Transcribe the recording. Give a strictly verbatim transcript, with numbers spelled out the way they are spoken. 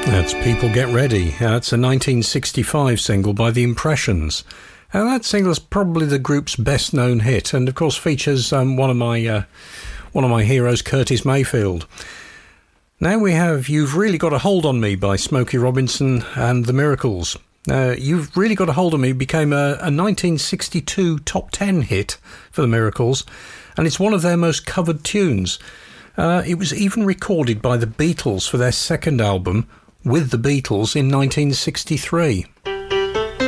That's People Get Ready. Uh, it's a nineteen sixty-five single by The Impressions. And that single is probably the group's best-known hit, and of course features um, one of my uh, one of my heroes, Curtis Mayfield. Now we have You've Really Got a Hold on Me by Smokey Robinson and The Miracles. Uh, You've Really Got a Hold on Me became a, a nineteen sixty-two top ten hit for The Miracles, and it's one of their most covered tunes. Uh, it was even recorded by the Beatles for their second album, With the Beatles, in nineteen sixty-three.